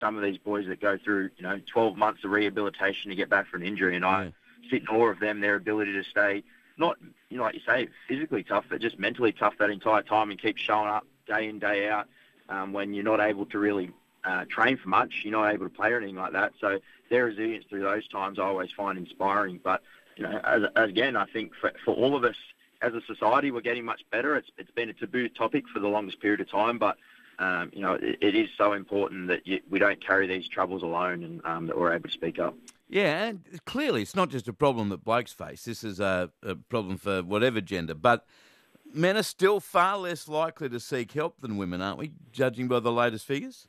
some of these boys that go through, 12 months of rehabilitation to get back from an injury, and I sit in awe of them, their ability to stay, not, like you say, physically tough, but just mentally tough that entire time and keep showing up day in, day out when you're not able to really train for much, you're not able to play or anything like that. So their resilience through those times I always find inspiring. But, again, I think for all of us as a society, we're getting much better. It's been a taboo topic for the longest period of time, but it is so important that we don't carry these troubles alone and that we're able to speak up. Yeah, and clearly it's not just a problem that blokes face. This is a problem for whatever gender. But men are still far less likely to seek help than women, aren't we, judging by the latest figures?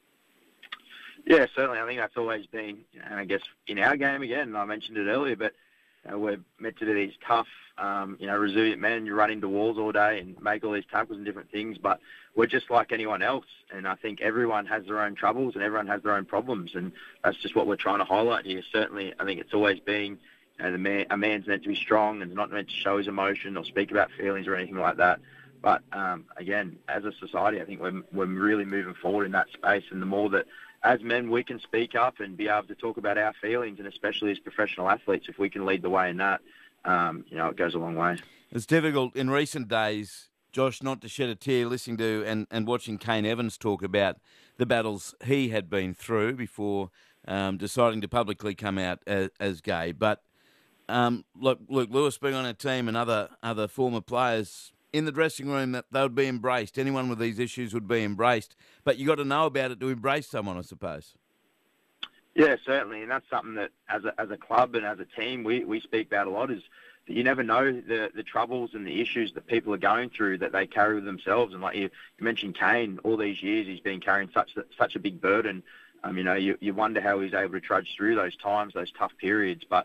Yeah, certainly. I think that's always been, I guess, in our game again, I mentioned it earlier, but we're meant to be these tough, resilient men. You run into walls all day and make all these tackles and different things, but we're just like anyone else. And I think everyone has their own troubles and everyone has their own problems, and that's just what we're trying to highlight here. Certainly, I think it's always been, a man's meant to be strong and not meant to show his emotion or speak about feelings or anything like that. But again, as a society, I think we're really moving forward in that space, and the more that as men, we can speak up and be able to talk about our feelings, and especially as professional athletes, if we can lead the way in that, it goes a long way. It's difficult in recent days, Josh, not to shed a tear listening to and watching Kane Evans talk about the battles he had been through before deciding to publicly come out as gay. But Luke Lewis being on our team and other former players in the dressing room, that they would be embraced. Anyone with these issues would be embraced. But you got to know about it to embrace someone, I suppose. Yeah, certainly, and that's something that as a club and as a team we speak about a lot, is that you never know the troubles and the issues that people are going through that they carry with themselves. And like you mentioned Kane, all these years he's been carrying such a big burden. You wonder how he's able to trudge through those times, those tough periods. But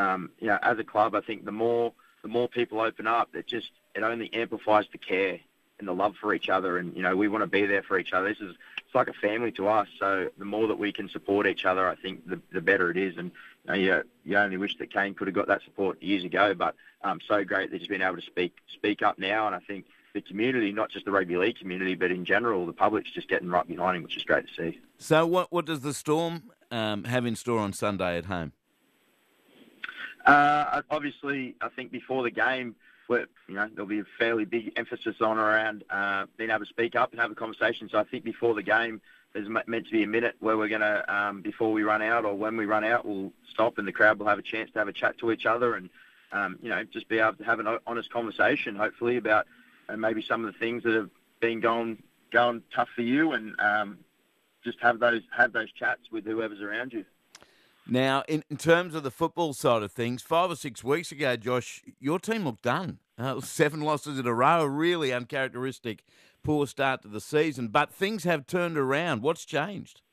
as a club, I think the more people open up, it only amplifies the care and the love for each other. And, we want to be there for each other. It's like a family to us. So the more that we can support each other, I think the better it is. And, you only wish that Kane could have got that support years ago. But so great that he's been able to speak up now. And I think the community, not just the rugby league community, but in general, the public's just getting right behind him, which is great to see. So what does the Storm have in store on Sunday at home? Obviously, I think before the game, there'll be a fairly big emphasis around being able to speak up and have a conversation. So I think before the game, there's meant to be a minute where we're going to, before we run out or when we run out, we'll stop and the crowd will have a chance to have a chat to each other and, just be able to have an honest conversation, hopefully, about maybe some of the things that have been going tough for you, and just have those chats with whoever's around you. Now, in terms of the football side of things, 5 or 6 weeks ago, Josh, your team looked done. 7 losses in a row, a really uncharacteristic poor start to the season. But things have turned around. What's changed?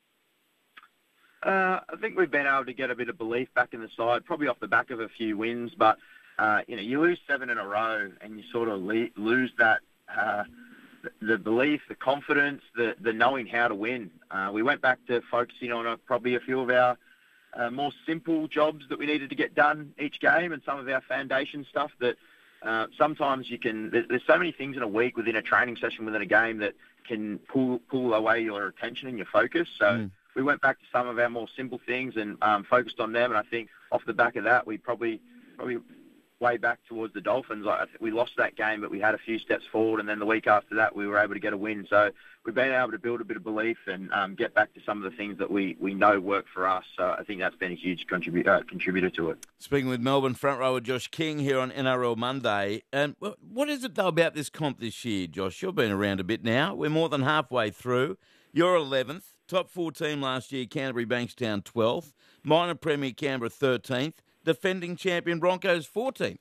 I think we've been able to get a bit of belief back in the side, probably off the back of a few wins. But, you lose 7 in a row and you sort of lose that the belief, the confidence, the knowing how to win. We went back to focusing on probably a few of our more simple jobs that we needed to get done each game, and some of our foundation stuff that sometimes there's so many things in a week within a training session, within a game, that can pull away your attention and your focus. So we went back to some of our more simple things and focused on them. And I think off the back of that, we probably way back towards the Dolphins, I think we lost that game, but we had a few steps forward, and then the week after that we were able to get a win. So we've been able to build a bit of belief and get back to some of the things that we know work for us. So I think that's been a huge contributor to it. Speaking with Melbourne front rower Josh King here on NRL Monday. And what is it, though, about this comp this year, Josh? You've been around a bit now. We're more than halfway through. You're 11th. Top 4 team last year, Canterbury Bankstown 12th. Minor Premier Canberra 13th. Defending champion Broncos 14th.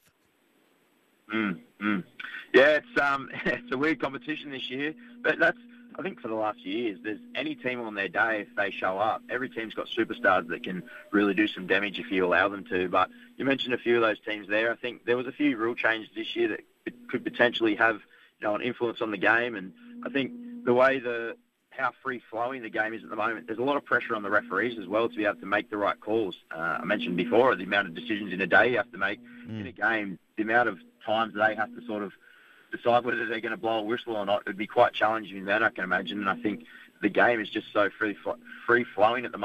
Yeah, it's a weird competition this year, but I think for the last few years, there's any team on their day, if they show up, every team's got superstars that can really do some damage if you allow them to. But you mentioned a few of those teams there. I think there was a few rule changes this year that could potentially have an influence on the game, and I think the way how free-flowing the game is at the moment, there's a lot of pressure on the referees as well to be able to make the right calls. I mentioned before the amount of decisions in a day you have to make in a game, the amount of times they have to sort of decide whether they're going to blow a whistle or not. It would be quite challenging then, I can imagine. And I think the game is just so free flowing at the